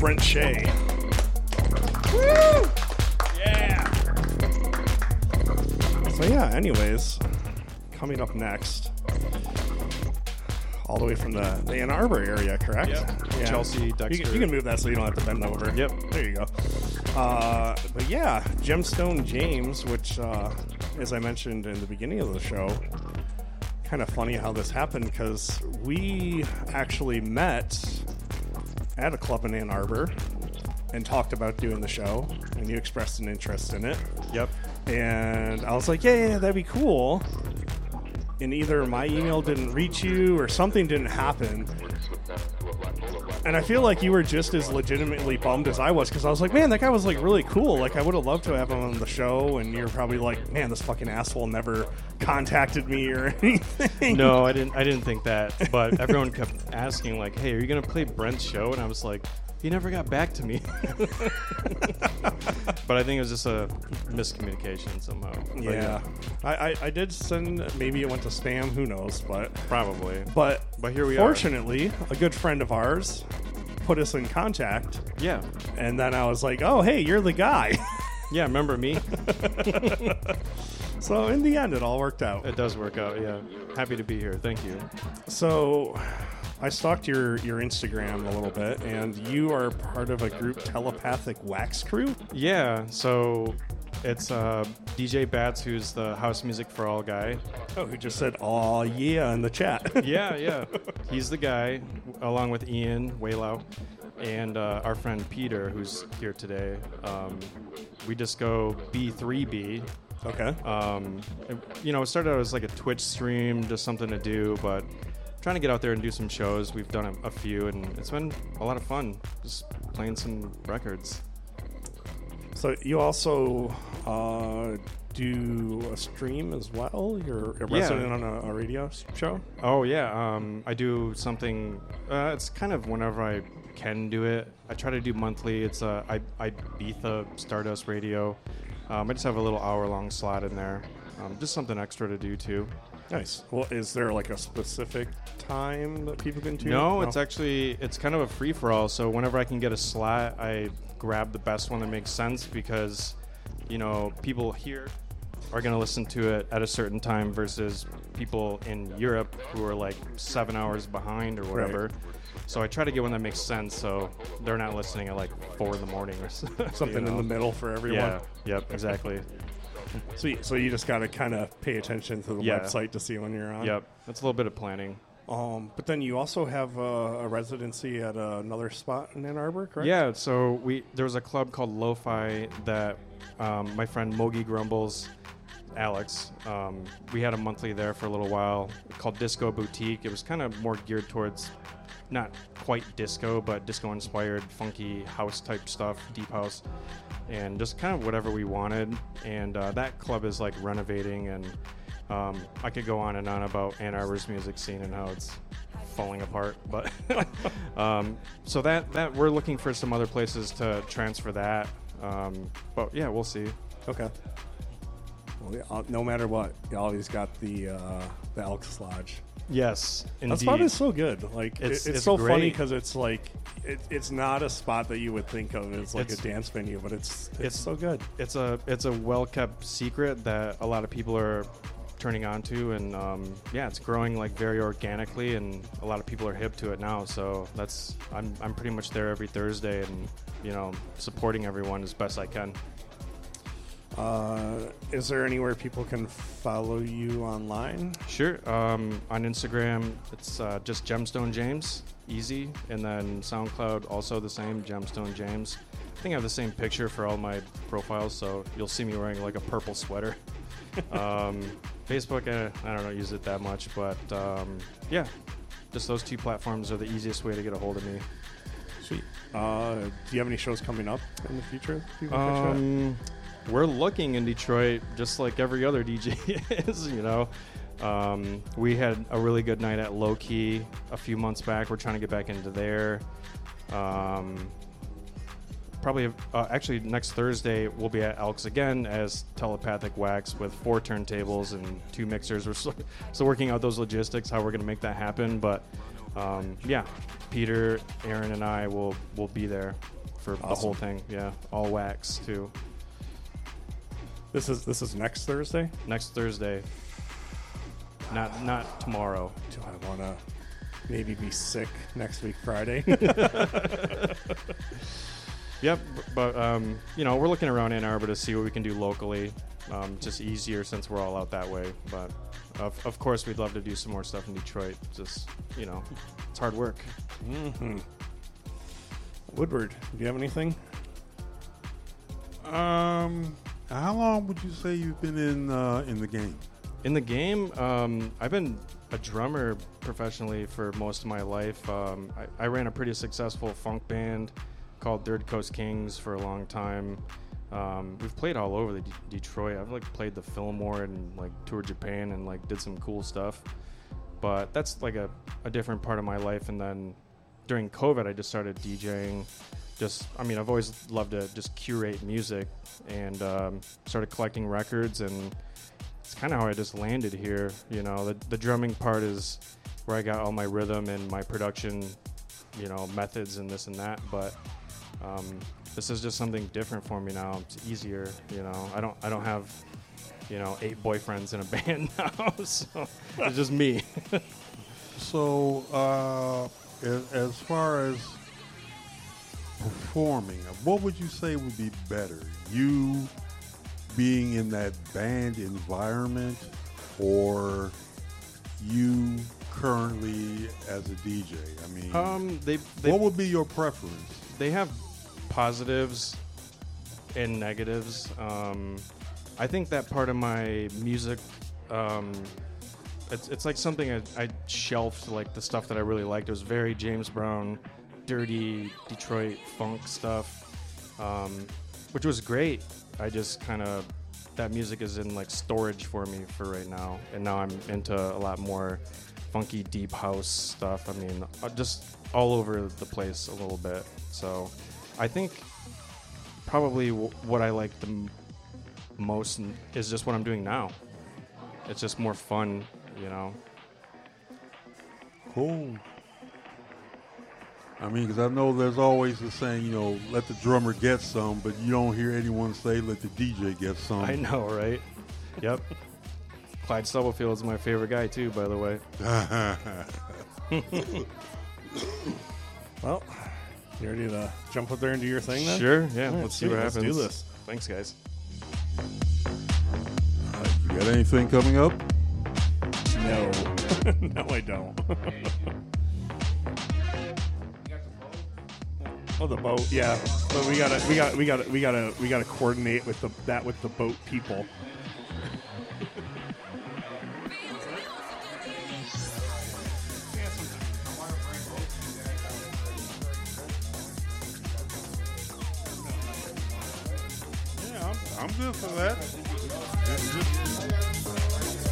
Brent Shea. Woo! Yeah! So yeah, anyways, coming up next, all the way from the Ann Arbor area, correct? Yep. Yeah. Chelsea, Dexter. You can move that so you don't have to bend over. Yep. There you go. But yeah, Gemstone James, which, as I mentioned in the beginning of the show, kind of funny how this happened because we actually met at a club in Ann Arbor and talked about doing the show, and you expressed an interest in it. Yep. And I was like, yeah, that'd be cool. And either my email didn't reach you or something didn't happen. And I feel like you were just as legitimately bummed as I was because I was like, man, that guy was like really cool. Like, I would have loved to have him on the show. And you're probably like, man, this fucking asshole never contacted me or anything. No, I didn't think that. But everyone kept asking, like, hey, are you going to play Brent's show? And I was like, he never got back to me. But I think it was just a miscommunication somehow. Yeah. I did send, maybe it went to spam, who knows, but Probably. But here we fortunately, a good friend of ours put us in contact. Yeah. And then I was like, oh, hey, you're the guy. Yeah, remember me? So in the end, it all worked out. It does work out, yeah. Happy to be here. Thank you. So I stalked your Instagram a little bit, and you are part of a group, Telepathic Wax Crew? Yeah, so it's DJ Bats, who's the House Music for All guy. Oh, who just said, "Aw, yeah," in the chat. Yeah. He's the guy, along with Ian Waylau and our friend Peter, who's here today. We just go B3B. Okay. It started out as like a Twitch stream, just something to do, but trying to get out there and do some shows. We've done a few, and it's been a lot of fun, just playing some records. So you also do a stream as well? You're a resident on a radio show? Oh, yeah. I do something. It's kind of whenever I can do it. I try to do monthly. It's Ibiza Stardust Radio. I just have a little hour-long slot in there. Just something extra to do, too. Nice. Well, is there like a specific time that people can tune? No, it's kind of a free-for-all. So whenever I can get a slot, I grab the best one that makes sense because, people here are going to listen to it at a certain time versus people in Europe who are like 7 hours behind or whatever. Right. So I try to get one that makes sense so they're not listening at like 4 a.m. or something in the middle for everyone. Yeah, yep, exactly. So you just got to kind of pay attention to the website to see when you're on. Yep, that's a little bit of planning. But then you also have a residency at another spot in Ann Arbor, correct? Yeah, so there was a club called Lo-Fi that my friend Mogi Grumbles, Alex, we had a monthly there for a little while called Disco Boutique. It was kind of more geared towards not quite disco, but disco-inspired, funky house-type stuff, deep house, and just kind of whatever we wanted. And that club is like renovating, and I could go on and on about Ann Arbor's music scene and how it's falling apart. But so that we're looking for some other places to transfer that. But yeah, we'll see. Okay. Well, no matter what, you always got the Elks Lodge. Yes, indeed. That spot is so good. Like it's so great. funny because it's like it's not a spot that you would think of as like a dance venue, but it's so good. It's a well kept secret that a lot of people are turning on to, and it's growing like very organically, and a lot of people are hip to it now. So I'm pretty much there every Thursday, and supporting everyone as best I can. Is there anywhere people can follow you online? Sure. On Instagram, it's just Gemstone James, easy. And then SoundCloud, also the same, Gemstone James. I think I have the same picture for all my profiles, so you'll see me wearing like a purple sweater. Facebook, I don't use it that much, but just those two platforms are the easiest way to get a hold of me. Sweet. Do you have any shows coming up in the future? People can check? We're looking in Detroit, just like every other DJ is, We had a really good night at Low Key a few months back. We're trying to get back into there. Actually, next Thursday, we'll be at Elks again as Telepathic Wax with 4 turntables and 2 mixers. We're still working out those logistics, how we're going to make that happen. But, Peter, Aaron, and I will be there. for the Awesome. whole thing. Yeah, all wax too. This is next Thursday. Next Thursday. Not tomorrow. Do I want to maybe be sick next week Friday? Yep, but we're looking around Ann Arbor to see what we can do locally. Just easier since we're all out that way. But of course, we'd love to do some more stuff in Detroit. Just it's hard work. Mm-hmm. Woodward, do you have anything? How long would you say you've been in the game? In the game, I've been a drummer professionally for most of my life. I ran a pretty successful funk band called Third Coast Kings for a long time. We've played all over Detroit. I've played the Fillmore and toured Japan and did some cool stuff. But that's a different part of my life. And then during COVID, I just started DJing. I've always loved to just curate music and started collecting records, and it's kind of how I just landed here. The drumming part is where I got all my rhythm and my production, methods and this and that. But this is just something different for me now. It's easier. I don't have 8 boyfriends in a band now, so it's just me. So as far as performing, what would you say would be better? You being in that band environment, or you currently as a DJ? I mean, what would be your preference? They have positives and negatives. I think that part of my music, it's like something I shelved, the stuff that I really liked. It was very James Brown, dirty Detroit funk stuff, which was great. I just that music is in storage for me for right now, and now I'm into a lot more funky deep house stuff. Just all over the place a little bit. So I think probably what I like the most is just what I'm doing now. It's just more fun, Cool. Because I know there's always the saying, let the drummer get some, but you don't hear anyone say let the DJ get some. I know, right? Yep. Clyde Stubblefield is my favorite guy too, by the way. Well, you ready to jump up there and do your thing then? Sure, yeah. Right, let's see what happens. Let's do this. Thanks, guys. You got anything coming up? No. No, I don't. Oh, the boat, yeah. But we gotta coordinate with the boat people. Yeah, I'm good for that.